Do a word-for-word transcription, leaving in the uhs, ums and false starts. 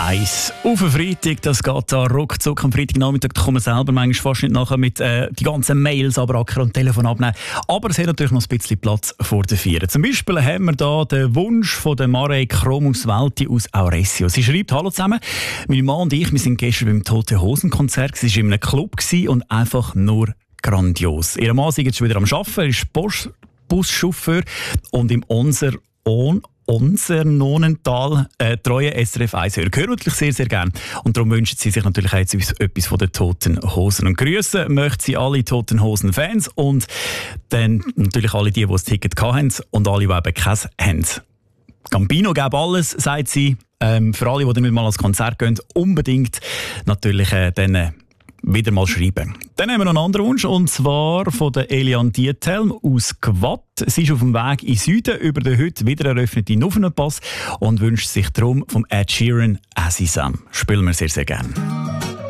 eins. Auf den Freitag, das geht da ruckzuck am Freitagnachmittag, da kommen wir selber manchmal fast nicht nachher mit äh, die ganzen Mails abrackern und Telefon abnehmen. Aber es hat natürlich noch ein bisschen Platz vor den Vieren. Zum Beispiel haben wir da den Wunsch von der Marek Kromus-Welti aus Auresio. Sie schreibt: Hallo zusammen, meine Mann und ich, wir sind gestern beim Tote Hosen Konzert. Sie war in einem Club und einfach nur grandios. Ihr Mann ist jetzt wieder am Arbeiten, er ist Bus Buschauffeur und im Onser On unser Nonental äh, treue S R F eins Hörer. Hören wirklich sehr, sehr gerne. Und darum wünschen sie sich natürlich auch jetzt etwas von den Toten Hosen. Und grüßen möchten sie alle Toten Hosen-Fans und dann natürlich alle die, die das Ticket hatten und alle, die eben keins haben. Gambino gäbe alles, sagt sie. Ähm, für alle, die dann mal ans Konzert gehen, unbedingt natürlich äh, dann wieder mal schreiben. Dann haben wir noch einen anderen Wunsch, und zwar von der Elian Diethelm aus Gwatt. Sie ist auf dem Weg in Süden über den heute wieder eröffneten Nuffenpass und wünscht sich darum vom Ed Sheeran «As Is Am». Spielen wir sehr, sehr gerne.